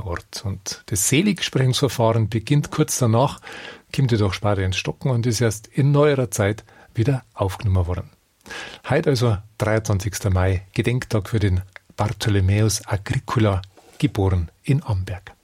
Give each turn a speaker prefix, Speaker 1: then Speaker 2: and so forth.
Speaker 1: dieser Ort. Und das Seligsprechungsverfahren beginnt kurz danach, kommt jedoch später ins Stocken und ist erst in neuerer Zeit wieder aufgenommen worden. Heute also 23. Mai, Gedenktag für den Bartholomäus Agricola, geboren in Amberg.